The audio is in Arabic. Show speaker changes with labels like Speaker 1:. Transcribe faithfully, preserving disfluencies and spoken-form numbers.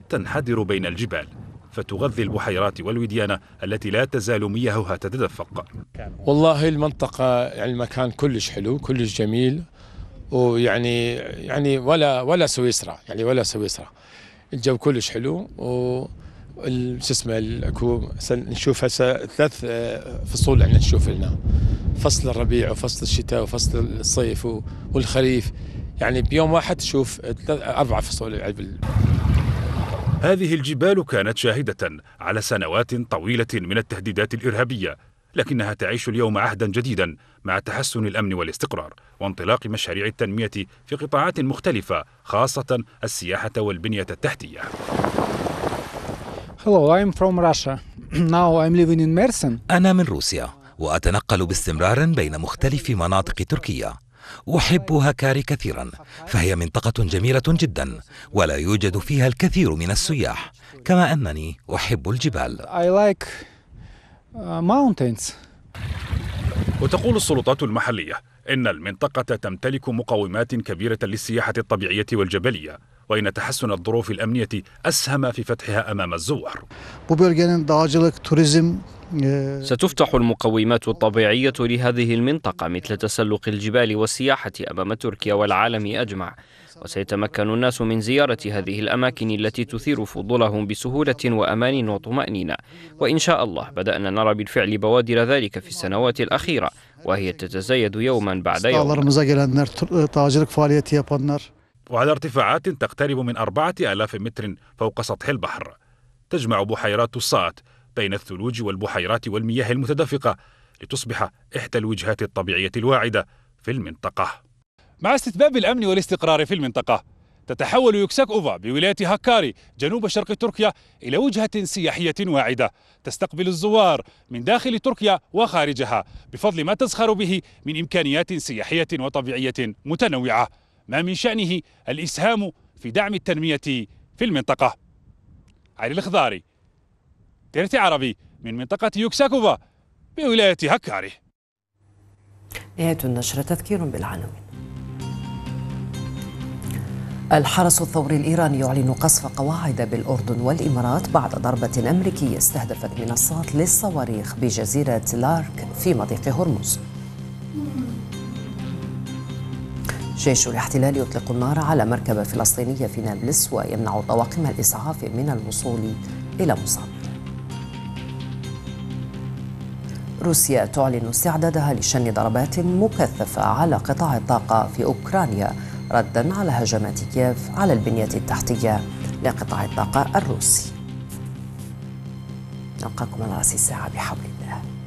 Speaker 1: تنحدر بين الجبال فتغذي البحيرات والوديان التي لا تزال مياهها تتدفق.
Speaker 2: والله المنطقة يعني المكان كلش حلو كلش جميل، ويعني يعني ولا ولا سويسرا يعني ولا سويسرا الجو كلش حلو. و شو اسمه اكو نشوف هسه ثلاث فصول عندنا نشوف لنا، فصل الربيع وفصل الشتاء وفصل الصيف والخريف، يعني بيوم واحد تشوف اربع فصول.
Speaker 1: هذه الجبال كانت شاهدة على سنوات طويلة من التهديدات الإرهابية، لكنها تعيش اليوم عهدا جديدا مع تحسن الأمن والاستقرار وانطلاق مشاريع التنمية في قطاعات مختلفة، خاصة السياحة والبنية التحتية.
Speaker 3: Hello, I'm from Russia. Now I'm living in Mersin.
Speaker 4: أنا من روسيا وأتنقل باستمرار بين مختلف مناطق تركيا. أحب هكاري كثيرا، فهي منطقة جميلة جدا ولا يوجد فيها الكثير من السياح، كما أنني أحب الجبال.
Speaker 3: I like mountains.
Speaker 1: وتقول السلطات المحلية إن المنطقة تمتلك مقومات كبيرة للسياحة الطبيعية والجبلية، وإن تحسن الظروف الأمنية أسهم في فتحها أمام الزوار.
Speaker 5: ستفتح المقومات الطبيعية لهذه المنطقة مثل تسلق الجبال والسياحة أمام تركيا والعالم أجمع، وسيتمكن الناس من زيارة هذه الأماكن التي تثير فضولهم بسهولة وأمان وطمأنينة. وإن شاء الله بدأنا نرى بالفعل بوادر ذلك في السنوات الأخيرة، وهي تتزايد يوما بعد يوم.
Speaker 1: وعلى ارتفاعات تقترب من أربعة آلاف متر فوق سطح البحر، تجمع بحيرات الصات بين الثلوج والبحيرات والمياه المتدفقة لتصبح إحدى الوجهات الطبيعية الواعدة في المنطقة. مع استتباب الأمن والاستقرار في المنطقة، تتحول يوكساكوفا بولاية هاكاري جنوب شرق تركيا إلى وجهة سياحية واعدة تستقبل الزوار من داخل تركيا وخارجها بفضل ما تزخر به من إمكانيات سياحية وطبيعية متنوعة، ما من شأنه الإسهام في دعم التنمية في المنطقة. علي الخضاري، تيرتي عربي، من منطقة يوكساكوفا بولاية هاكاري.
Speaker 6: نهاية النشرة، تذكير بالعناوين. الحرس الثوري الإيراني يعلن قصف قواعد بالأردن والإمارات بعد ضربة أمريكية استهدفت منصات للصواريخ بجزيرة لارك في مضيق هرمز. جيش الاحتلال يطلق النار على مركبة فلسطينية في نابلس ويمنع طواقم الإسعاف من الوصول إلى مصاب. روسيا تعلن استعدادها لشن ضربات مكثفة على قطاع الطاقة في أوكرانيا رداً على هجمات كييف على البنية التحتية لقطاع الطاقة الروسي. نلقاكم على رأس الساعة بحول الله.